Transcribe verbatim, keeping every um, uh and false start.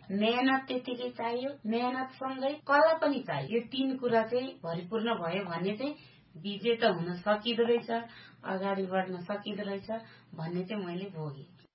मेहनत त्यतिकै चाहियो, मेहनतसँगै कला पनि चाहियो। यो तीन कुरा चाहिँ भरिपूर्ण भयो भने चाहिँ विजेता हुन सकिदो रहेछ, अगाडि बढ्न सकिदो रहेछ भन्ने चाहिँ मैले भोगेँ।